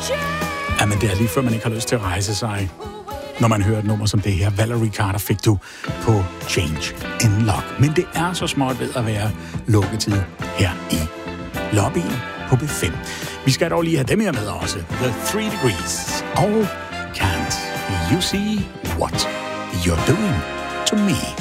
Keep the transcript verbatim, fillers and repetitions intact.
Jamen, det er lige før man ikke har lyst til at rejse sig, når man hører et nummer som det her. Valerie Carter fik du på Change in Lock. Men det er så småt ved at være lukketid her i lobbyen på B fem. Vi skal dog lige have dem her med også. The Three Degrees. Og Can't You See What You're Doing To Me.